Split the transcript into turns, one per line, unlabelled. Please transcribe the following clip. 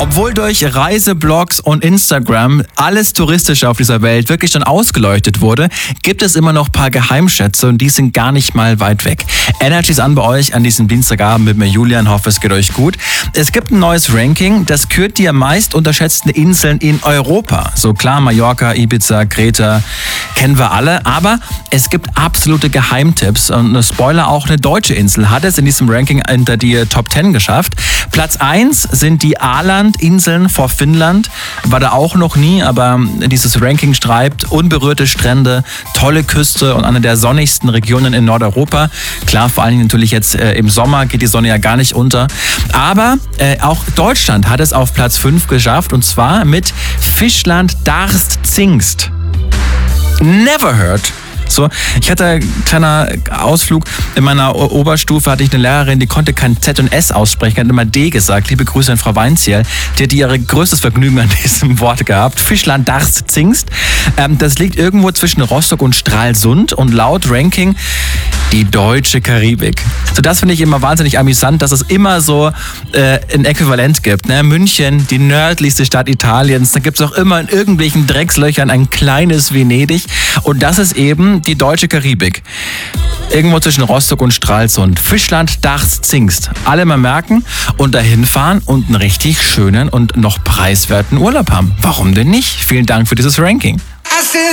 Obwohl durch Reiseblogs und Instagram alles Touristische auf dieser Welt wirklich schon ausgeleuchtet wurde, gibt es immer noch ein paar Geheimschätze und die sind gar nicht mal weit weg. Energy ist an bei euch an diesem Dienstagabend mit mir Julian, hoffe es geht euch gut. Es gibt ein neues Ranking, das kürt die am meist unterschätzten Inseln in Europa. So klar, Mallorca, Ibiza, Kreta, kennen wir alle, aber es gibt absolute Geheimtipps und Spoiler, auch eine deutsche Insel hat es in diesem Ranking unter die Top 10 geschafft. Platz 1 sind die Åland-Inseln vor Finnland, war da auch noch nie, aber dieses Ranking schreibt unberührte Strände, tolle Küste und eine der sonnigsten Regionen in Nordeuropa. Klar, vor allen Dingen natürlich jetzt im Sommer geht die Sonne ja gar nicht unter, aber auch Deutschland hat es auf Platz 5 geschafft und zwar mit Fischland-Darß-Zingst. Never heard. So, ich hatte einen kleinen Ausflug. In meiner Oberstufe hatte ich eine Lehrerin, die konnte kein Z und S aussprechen, hat immer D gesagt. Liebe Grüße an Frau Weinziel. Die hat ihr größtes Vergnügen an diesem Wort gehabt. Fischland-Darß-Zingst. Das liegt irgendwo zwischen Rostock und Stralsund und laut Ranking die deutsche Karibik. So, das finde ich immer wahnsinnig amüsant, dass es immer so ein Äquivalent gibt. Ne? München, die nördlichste Stadt Italiens, da gibt es auch immer in irgendwelchen Dreckslöchern ein kleines Venedig. Und das ist eben die deutsche Karibik. Irgendwo zwischen Rostock und Stralsund. Fischland-Darß-Zingst. Alle mal merken und dahin fahren und einen richtig schönen und noch preiswerten Urlaub haben. Warum denn nicht? Vielen Dank für dieses Ranking.